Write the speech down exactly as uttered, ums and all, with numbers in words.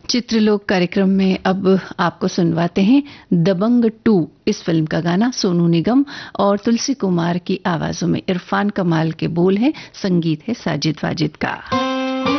चित्रलोक कार्यक्रम में अब आपको सुनवाते हैं दबंग टू। इस फिल्म का गाना सोनू निगम और तुलसी कुमार की आवाजों में, इरफान कमाल के बोल हैं, संगीत है साजिद वाजिद का।